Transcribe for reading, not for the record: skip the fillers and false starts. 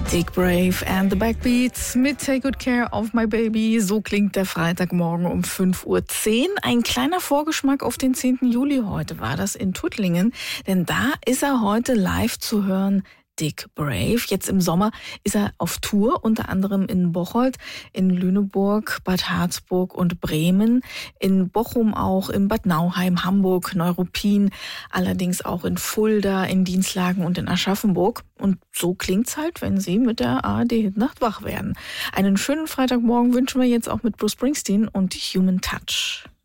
Dick Brave and the Backbeats mit Take Good Care of My Baby. So klingt der Freitagmorgen um 5:10 Uhr. Ein kleiner Vorgeschmack auf den 10. Juli heute war das in Tuttlingen, denn da ist er heute live zu hören. Dick Brave. Jetzt im Sommer ist er auf Tour, unter anderem in Bocholt, in Lüneburg, Bad Harzburg und Bremen, in Bochum auch, in Bad Nauheim, Hamburg, Neuruppin, allerdings auch in Fulda, in Dinslagen und in Aschaffenburg. Und so klingt's halt, wenn Sie mit der ARD-Hitnacht wach werden. Einen schönen Freitagmorgen wünschen wir jetzt auch mit Bruce Springsteen und Human Touch.